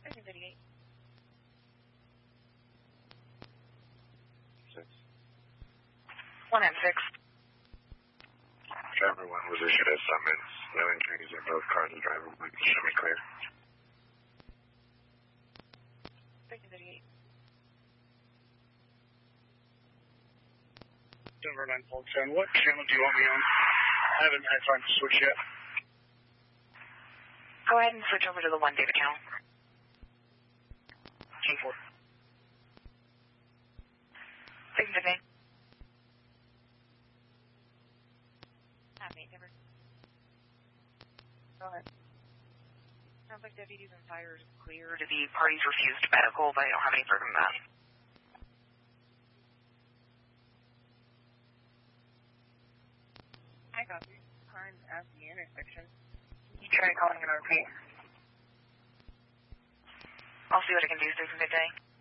1938. 196. Driver 1 was issued a summons. No injuries in both cars. The driver will show me clear. 1938. Denver 947. What channel do you want me on? I haven't had time to switch yet. Go ahead and switch over to the 1 David channel. G4. Thank you, Denver. Denver. Go ahead. Sounds like deputies and fires cleared. The parties refused medical, but I don't have any further than that. I got you. Time at the intersection. You try calling an RP. I'll see what I can do. Have a good day.